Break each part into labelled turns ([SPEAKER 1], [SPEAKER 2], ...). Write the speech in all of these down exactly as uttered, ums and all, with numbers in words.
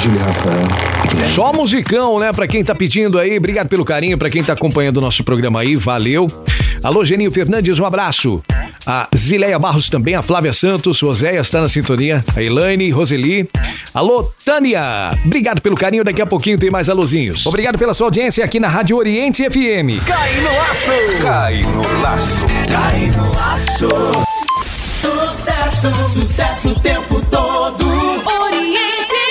[SPEAKER 1] Júlio Rafael. Guilherme.
[SPEAKER 2] Só musicão, né? Pra quem tá pedindo aí, obrigado pelo carinho, pra quem tá acompanhando o nosso programa aí, valeu. Alô, Geninho Fernandes, um abraço. A Zileia Barros também, a Flávia Santos, o Oséias tá na sintonia, a Elaine, Roseli. Alô, Tânia, obrigado pelo carinho, daqui a pouquinho tem mais alôzinhos.
[SPEAKER 3] Obrigado pela sua audiência aqui na Rádio Oriente F M.
[SPEAKER 4] Cai no laço!
[SPEAKER 5] Cai no laço!
[SPEAKER 4] Cai no laço! Sucesso, sucesso o tempo todo! Oriente!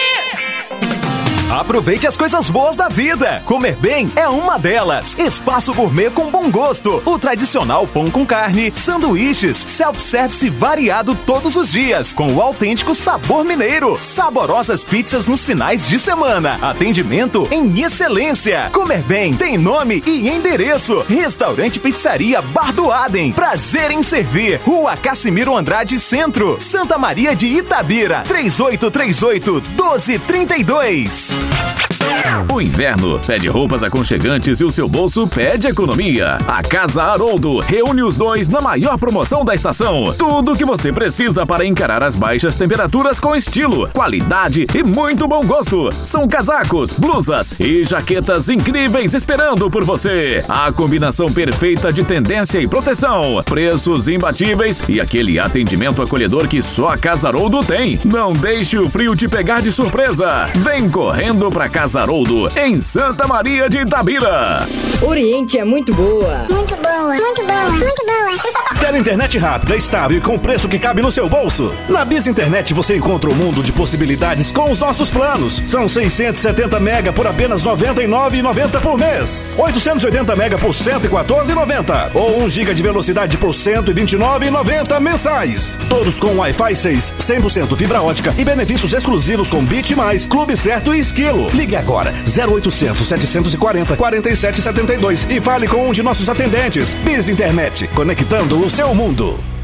[SPEAKER 6] Aproveite as coisas boas da vida. Comer bem é uma delas. Espaço Gourmet com bom gosto. O tradicional pão com carne, sanduíches, self-service variado todos os dias, com o autêntico sabor mineiro. Saborosas pizzas nos finais de semana. Atendimento em excelência. Comer bem tem nome e endereço. Restaurante Pizzaria Bar do Adem. Prazer em servir. Rua Cassimiro Andrade Centro, Santa Maria de Itabira. três oito três oito, um dois três dois.
[SPEAKER 7] O inverno pede roupas aconchegantes e o seu bolso pede economia. A Casa Haroldo reúne os dois na maior promoção da estação. Tudo o que você precisa para encarar as baixas temperaturas com estilo, qualidade e muito bom gosto. São casacos, blusas e jaquetas incríveis esperando por você. A combinação perfeita de tendência e proteção, preços imbatíveis e aquele atendimento acolhedor que só a Casa Haroldo tem. Não deixe o frio te pegar de surpresa. Vem correndo pra Casa Haroldo, em Santa Maria de Itabira.
[SPEAKER 8] Oriente é muito boa.
[SPEAKER 9] Muito boa, muito boa, muito boa.
[SPEAKER 10] Quer internet rápida, estável e com preço que cabe no seu bolso? Na Biz Internet você encontra um mundo de possibilidades com os nossos planos. São seiscentos e setenta mega por apenas noventa e nove reais e noventa centavos por mês. oitocentos e oitenta mega por cento e quatorze reais e noventa centavos. Ou um giga de velocidade por cento e vinte e nove reais e noventa centavos mensais. Todos com Wi-Fi seis, cem por cento fibra ótica e benefícios exclusivos com Bit Mais, Clube Certo e Esquilo. Ligue agora, zero oitocentos, setecentos e quarenta, quarenta e sete setenta e dois e fale com um de nossos atendentes. Biz Internet, conectando o seu mundo.